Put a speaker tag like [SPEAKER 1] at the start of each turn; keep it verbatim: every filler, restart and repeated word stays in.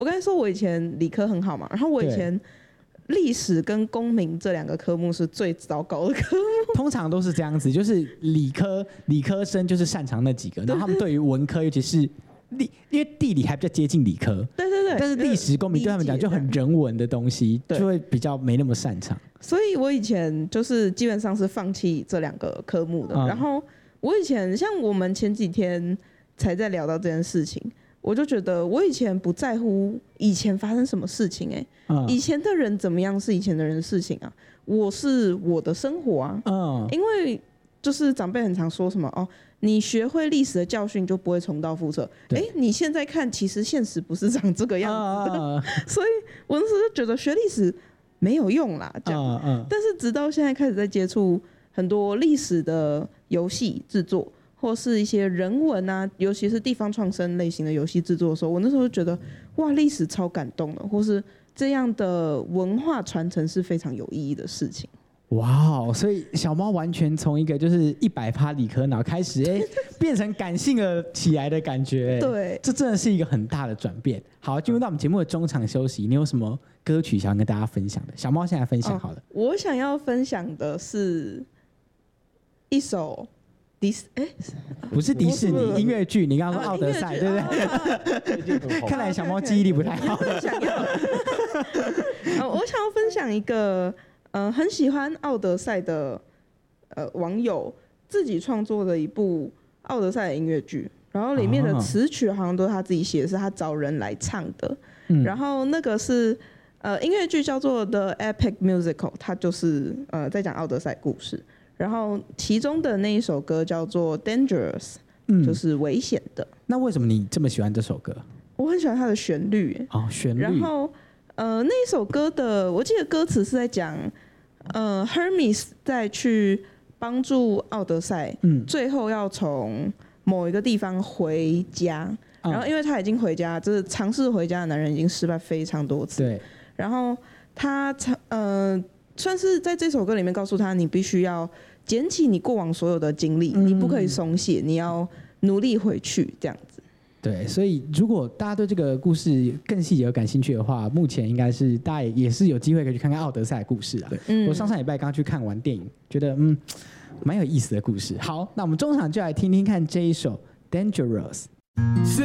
[SPEAKER 1] 我刚才说我以前理科很好嘛，然后我以前历史跟公民这两个科目是最糟糕的科目。
[SPEAKER 2] 通常都是这样子，就是理科理科生就是擅长那几个，然后他们对于文科，尤其是历，因为地理还比较接近理科，
[SPEAKER 1] 对对对，
[SPEAKER 2] 但是历史公民对他们讲就很人文的东西，就会比较没那么擅长。
[SPEAKER 1] 所以我以前就是基本上是放弃这两个科目的。嗯、然后我以前像我们前几天才在聊到这件事情，我就觉得我以前不在乎以前发生什么事情、欸，哎、嗯，以前的人怎么样是以前的人的事情啊，我是我的生活啊，嗯，因为就是长辈很常说什么哦，你学会历史的教训就不会重蹈覆辙。哎，你现在看，其实现实不是长这个样子的，啊、所以我那时候就觉得学历史没有用啦，这样。啊啊、但是直到现在开始在接触很多历史的游戏制作，或是一些人文啊，尤其是地方创生类型的游戏制作的时候，我那时候就觉得哇，历史超感动的，或是这样的文化传承是非常有意义的事情。
[SPEAKER 2] 哇哦！所以小猫完全从一个就是一百趴理科脑开始，哎，变成感性了起来的感觉。
[SPEAKER 1] 对，
[SPEAKER 2] 这真的是一个很大的转变。好，进入到我们节目的中场休息，你有什么歌曲想要跟大家分享的？小猫现在分享好了。
[SPEAKER 1] 哦、我想要分享的是一首迪斯，哎，
[SPEAKER 2] 不是迪士尼音乐剧，你刚刚说《奥德赛》，对不对？啊、看来小猫记忆力不太好。
[SPEAKER 1] 想要，我想要分享一个。呃，很喜欢《奥德赛》的呃网友自己创作的一部《奥德赛》的音乐剧，然后里面的词曲好像都是他自己写的，是他找人来唱的。嗯、然后那个是呃音乐剧叫做《The Epic Musical》，它就是呃在讲奥德赛故事。然后其中的那一首歌叫做《Dangerous》，嗯，就是危险的。
[SPEAKER 2] 那为什么你这么喜欢这首歌？
[SPEAKER 1] 我很喜欢它的旋律。
[SPEAKER 2] 哦，旋律。
[SPEAKER 1] 然后。呃，那一首歌的，我记得歌词是在讲，呃 ，Hermes 在去帮助奥德赛，嗯，最后要从某一个地方回家，嗯、然后因为他已经回家，就是尝试回家的男人已经失败非常多次，
[SPEAKER 2] 对，
[SPEAKER 1] 然后他呃，算是在这首歌里面告诉他，你必须要捡起你过往所有的经历，嗯、你不可以松懈，你要努力回去，这样子。
[SPEAKER 2] 对，所以如果大家对这个故事更细节有感兴趣的话，目前应该是大家也是有机会可以去看看奥德赛的故事啊。嗯、我上上礼拜刚去看完电影，觉得嗯蛮有意思的故事。好，那我们中场就来听听看这一首《Dangerous》。